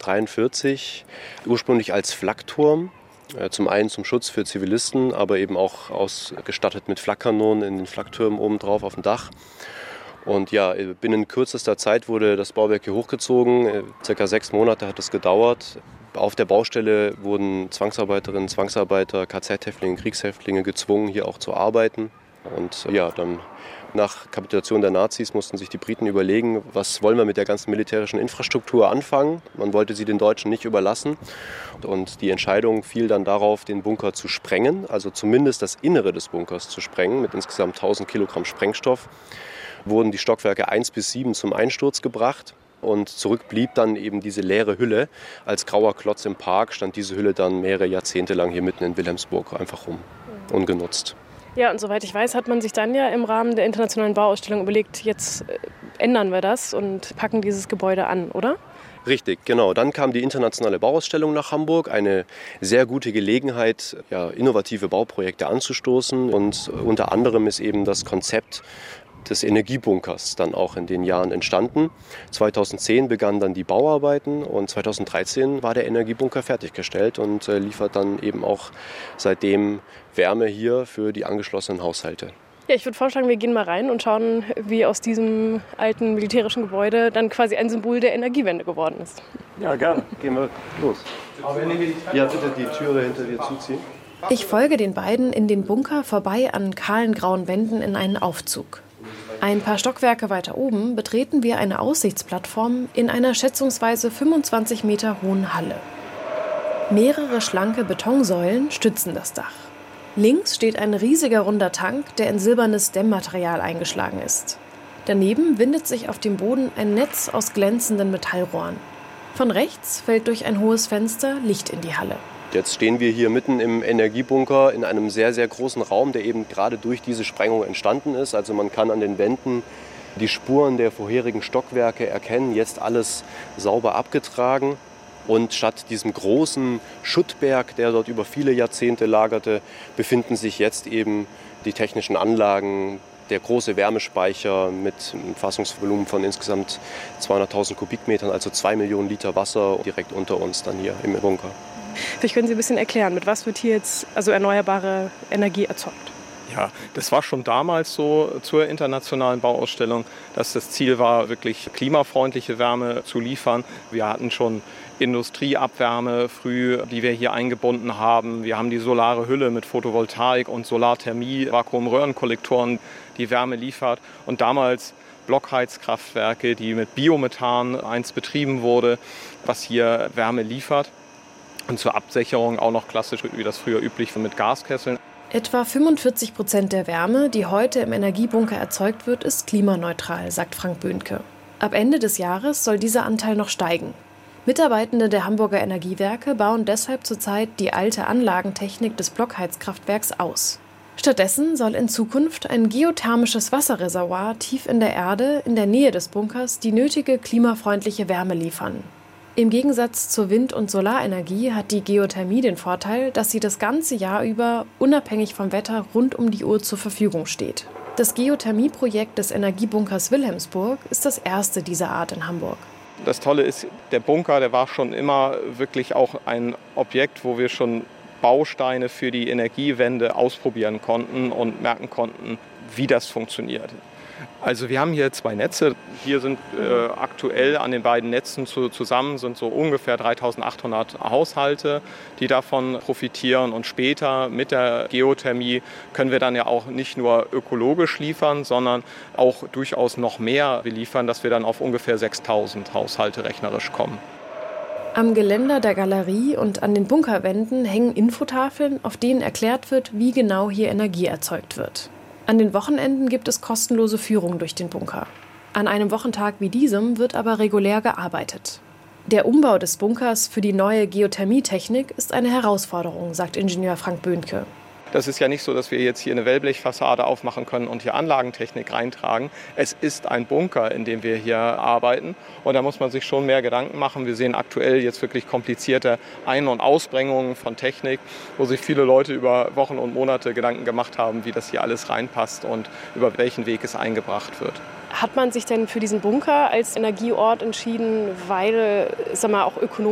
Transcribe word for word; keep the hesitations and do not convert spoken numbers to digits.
neunzehnhundertdreiundvierzig, ursprünglich als Flakturm. Zum einen zum Schutz für Zivilisten, aber eben auch ausgestattet mit Flakkanonen in den Flaktürmen obendrauf auf dem Dach. Und ja, binnen kürzester Zeit wurde das Bauwerk hier hochgezogen. Circa sechs Monate hat es gedauert. Auf der Baustelle wurden Zwangsarbeiterinnen, Zwangsarbeiter, K Z-Häftlinge, Kriegshäftlinge gezwungen, hier auch zu arbeiten. Und ja, dann nach Kapitulation der Nazis mussten sich die Briten überlegen, was wollen wir mit der ganzen militärischen Infrastruktur anfangen. Man wollte sie den Deutschen nicht überlassen. Und die Entscheidung fiel dann darauf, den Bunker zu sprengen, also zumindest das Innere des Bunkers zu sprengen, mit insgesamt tausend Kilogramm Sprengstoff. Wurden die Stockwerke eins bis sieben zum Einsturz gebracht. Und zurück blieb dann eben diese leere Hülle. Als grauer Klotz im Park stand diese Hülle dann mehrere Jahrzehnte lang hier mitten in Wilhelmsburg einfach rum, ungenutzt. Ja, und soweit ich weiß, hat man sich dann ja im Rahmen der internationalen Bauausstellung überlegt, jetzt äh, ändern wir das und packen dieses Gebäude an, oder? Richtig, genau. Dann kam die internationale Bauausstellung nach Hamburg. Eine sehr gute Gelegenheit, ja, innovative Bauprojekte anzustoßen. Und unter anderem ist eben das Konzept des Energiebunkers dann auch in den Jahren entstanden. zweitausendzehn begannen dann die Bauarbeiten und zweitausenddreizehn war der Energiebunker fertiggestellt und äh, liefert dann eben auch seitdem Wärme hier für die angeschlossenen Haushalte. Ja, ich würde vorschlagen, wir gehen mal rein und schauen, wie aus diesem alten militärischen Gebäude dann quasi ein Symbol der Energiewende geworden ist. Ja, gerne. Gehen wir los. Ja, bitte die Türe hinter dir zuziehen. Ich folge den beiden in den Bunker vorbei an kahlen grauen Wänden in einen Aufzug. Ein paar Stockwerke weiter oben betreten wir eine Aussichtsplattform in einer schätzungsweise fünfundzwanzig Meter hohen Halle. Mehrere schlanke Betonsäulen stützen das Dach. Links steht ein riesiger runder Tank, der in silbernes Dämmmaterial eingeschlagen ist. Daneben windet sich auf dem Boden ein Netz aus glänzenden Metallrohren. Von rechts fällt durch ein hohes Fenster Licht in die Halle. Jetzt stehen wir hier mitten im Energiebunker in einem sehr, sehr großen Raum, der eben gerade durch diese Sprengung entstanden ist. Also man kann an den Wänden die Spuren der vorherigen Stockwerke erkennen, jetzt alles sauber abgetragen. Und statt diesem großen Schuttberg, der dort über viele Jahrzehnte lagerte, befinden sich jetzt eben die technischen Anlagen, der große Wärmespeicher mit einem Fassungsvolumen von insgesamt zweihunderttausend Kubikmetern, also zwei Millionen Liter Wasser direkt unter uns dann hier im Bunker. Vielleicht können Sie ein bisschen erklären, mit was wird hier jetzt also erneuerbare Energie erzeugt? Ja, das war schon damals so zur internationalen Bauausstellung, dass das Ziel war, wirklich klimafreundliche Wärme zu liefern. Wir hatten schon Industrieabwärme früh, die wir hier eingebunden haben. Wir haben die solare Hülle mit Photovoltaik und Solarthermie, Vakuumröhrenkollektoren, die Wärme liefert. Und damals Blockheizkraftwerke, die mit Biomethan einst betrieben wurde, was hier Wärme liefert. Und zur Absicherung auch noch klassisch, wie das früher üblich war, mit Gaskesseln. Etwa fünfundvierzig Prozent der Wärme, die heute im Energiebunker erzeugt wird, ist klimaneutral, sagt Frank Böhnke. Ab Ende des Jahres soll dieser Anteil noch steigen. Mitarbeitende der Hamburger Energiewerke bauen deshalb zurzeit die alte Anlagentechnik des Blockheizkraftwerks aus. Stattdessen soll in Zukunft ein geothermisches Wasserreservoir tief in der Erde in der Nähe des Bunkers die nötige klimafreundliche Wärme liefern. Im Gegensatz zur Wind- und Solarenergie hat die Geothermie den Vorteil, dass sie das ganze Jahr über unabhängig vom Wetter rund um die Uhr zur Verfügung steht. Das Geothermieprojekt des Energiebunkers Wilhelmsburg ist das erste dieser Art in Hamburg. Das Tolle ist, der Bunker, der war schon immer wirklich auch ein Objekt, wo wir schon Bausteine für die Energiewende ausprobieren konnten und merken konnten, wie das funktioniert. Also wir haben hier zwei Netze. Hier sind äh, aktuell an den beiden Netzen zu, zusammen sind so ungefähr dreitausendachthundert Haushalte, die davon profitieren. Und später mit der Geothermie können wir dann ja auch nicht nur ökologisch liefern, sondern auch durchaus noch mehr liefern, dass wir dann auf ungefähr sechstausend Haushalte rechnerisch kommen. Am Geländer der Galerie und an den Bunkerwänden hängen Infotafeln, auf denen erklärt wird, wie genau hier Energie erzeugt wird. An den Wochenenden gibt es kostenlose Führungen durch den Bunker. An einem Wochentag wie diesem wird aber regulär gearbeitet. Der Umbau des Bunkers für die neue Geothermietechnik ist eine Herausforderung, sagt Ingenieur Frank Böhnke. Das ist ja nicht so, dass wir jetzt hier eine Wellblechfassade aufmachen können und hier Anlagentechnik reintragen. Es ist ein Bunker, in dem wir hier arbeiten. Und da muss man sich schon mehr Gedanken machen. Wir sehen aktuell jetzt wirklich komplizierte Ein- und Ausbringungen von Technik, wo sich viele Leute über Wochen und Monate Gedanken gemacht haben, wie das hier alles reinpasst und über welchen Weg es eingebracht wird. Hat man sich denn für diesen Bunker als Energieort entschieden, weil, sag mal, auch ökonomisch